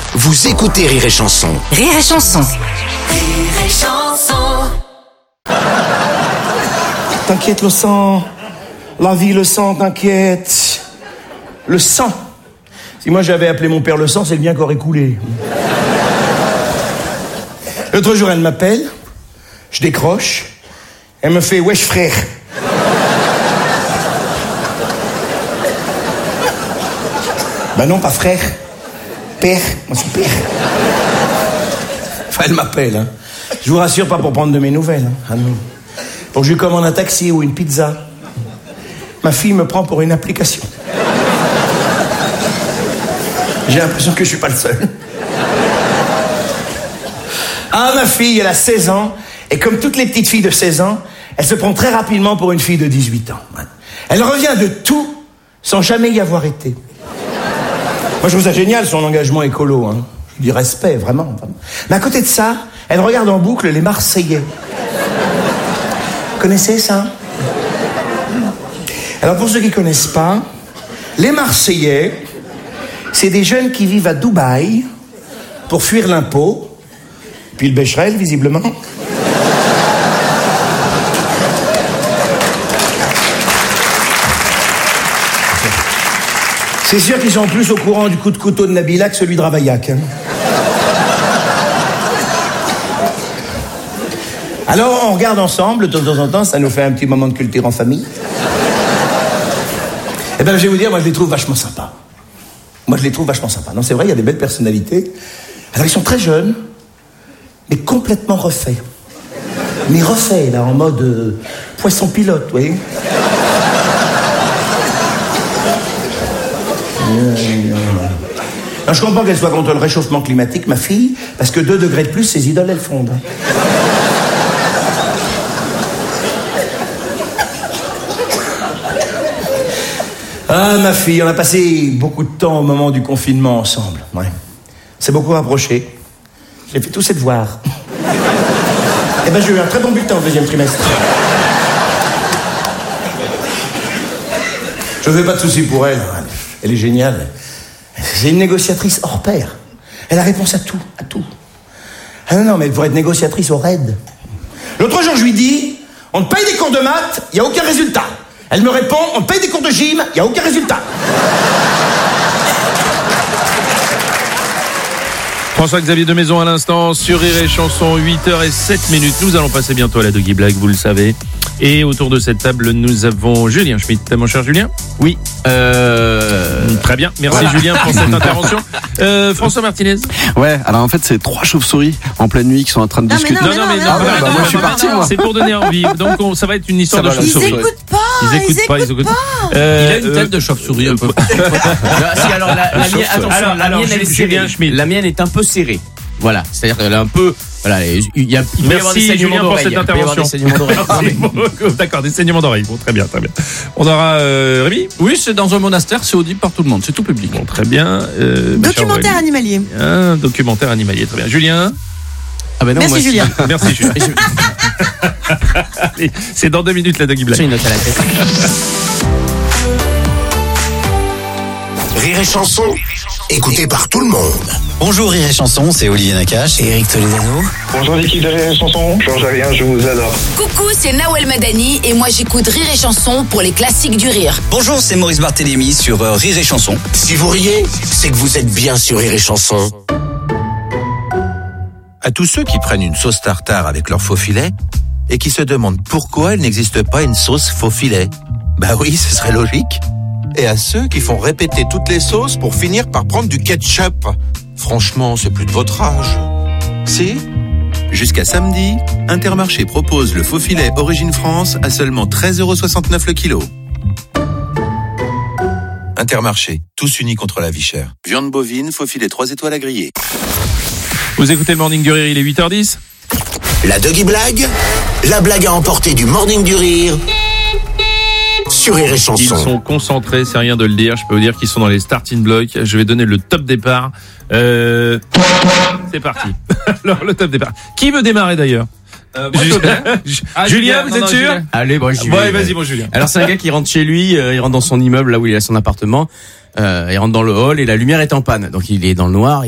Vous écoutez Rire et Chanson. Rire et Chanson. Rire et Chanson. T'inquiète le sang, la vie le sang, t'inquiète. Le sang. Si moi j'avais appelé mon père le sang, c'est le bien qu'aurait coulé. L'autre jour elle m'appelle, je décroche, elle me fait « Wesh frère ». Ben non, pas frère, père, moi c'est père. Enfin elle m'appelle, hein. Je vous rassure, pas pour prendre de mes nouvelles, hein. Ah non. Pour que je lui commande un taxi ou une pizza. Ma fille me prend pour une application. J'ai l'impression que je suis pas le seul. Ah, ma fille, elle a 16 ans, et comme toutes les petites filles de 16 ans, elle se prend très rapidement pour une fille de 18 ans. Elle revient de tout, sans jamais y avoir été. Moi, je trouve ça génial, son engagement écolo, hein. Je dis respect, vraiment. Mais à côté de ça, elle regarde en boucle les Marseillais. Vous connaissez ça? Alors, pour ceux qui ne connaissent pas, les Marseillais, c'est des jeunes qui vivent à Dubaï pour fuir l'impôt, puis le Becherel, visiblement. C'est sûr qu'ils sont plus au courant du coup de couteau de Nabila que celui de Ravaillac. Hein. Alors, on regarde ensemble, de temps en temps, ça nous fait un petit moment de culture en famille. Eh bien, je vais vous dire, moi, je les trouve vachement sympas. Non, c'est vrai, il y a des belles personnalités. Alors, ils sont très jeunes, mais complètement refaits. Mais refaits, là, en mode poisson pilote, vous voyez. Alors, je comprends qu'elle soit contre le réchauffement climatique, ma fille, parce que 2 degrés de plus, ses idoles, elles fondent. Ah, ma fille, on a passé beaucoup de temps au moment du confinement ensemble. Ouais. C'est beaucoup rapproché. J'ai fait tous ses devoirs. Eh ben, j'ai eu un très bon bulletin au 2e trimestre. Je ne fais pas de soucis pour elle. Elle est géniale. C'est une négociatrice hors pair. Elle a réponse à tout, à tout. Ah non, mais elle pourrait être négociatrice au RAID. L'autre jour, je lui dis, on te paye des cours de maths, il n'y a aucun résultat. Elle me répond, on paye des cours de gym, il n'y a aucun résultat. François-Xavier de Maison à l'instant sur Rire et Chanson, 8h07. Nous allons passer bientôt à la Doggy Blague, vous le savez. Et autour de cette table, nous avons Julien Schmitt. Mon cher Julien ? Oui. Très bien. Merci Julien pour cette intervention. François Martinez ? Ouais, alors en fait, c'est 3 chauves-souris en pleine nuit qui sont en train de discuter. Non, moi je suis parti, moi. C'est pour donner envie. Donc ça va être une histoire de chauve-souris. Ils écoutent pas. Il a une tête de chauve-souris un peu. Si, alors la mienne, attention, la mienne elle est serrée. La mienne est un peu serrée. Voilà, c'est-à-dire qu'elle est un peu. Voilà, il peut y avoir des saignements d'oreilles. Merci Julien pour cette intervention. D'accord, des saignements d'oreilles. Bon, très bien. On aura Rémi ? Oui, c'est dans un monastère, c'est audible par tout le monde, c'est tout public. Bon, très bien. Documentaire animalier. Un documentaire animalier, très bien. Julien ? Ah ben non, Merci Julien. Merci Julien. Allez, c'est dans 2 minutes la Doggy Blague. J'ai une note à la tête. Rire et Chanson, écouté par tout le monde. Bonjour Rire et Chanson, c'est Olivier Nakache et Eric Toledano. Bonjour l'équipe de Rire et Chanson, je change rien, je vous adore. Coucou, c'est Nawel Madani et moi j'écoute Rire et Chanson pour les classiques du rire. Bonjour, c'est Maurice Barthélémy sur Rire et Chanson. Si vous riez, c'est que vous êtes bien sur Rire et Chanson. À tous ceux qui prennent une sauce tartare avec leur faux filet et qui se demandent pourquoi il n'existe pas une sauce faux filet. Bah oui, ce serait logique. Et à ceux qui font répéter toutes les sauces pour finir par prendre du ketchup. Franchement, c'est plus de votre âge. Si ? Jusqu'à samedi, Intermarché propose le faux filet Origine France à seulement 13,69 € le kilo. Intermarché, tous unis contre la vie chère. Viande bovine, faux filet 3 étoiles à griller. Vous écoutez le Morning du Rire, il est 8h10. La Doggy Blague, la blague à emporter du Morning du Rire sur Rire et Chanson. Ils sont concentrés, c'est rien de le dire. Je peux vous dire qu'ils sont dans les starting blocks. Je vais donner le top départ. C'est parti. Alors, le top départ. Qui veut démarrer d'ailleurs ? Julien, vous êtes sûr ? Allez, bon, j'y vais. Ouais, vas-y, bon, Julien. Alors, c'est un gars qui rentre chez lui, il rentre dans son immeuble, là où il a son appartement, il rentre dans le hall et la lumière est en panne. Donc, il est dans le noir.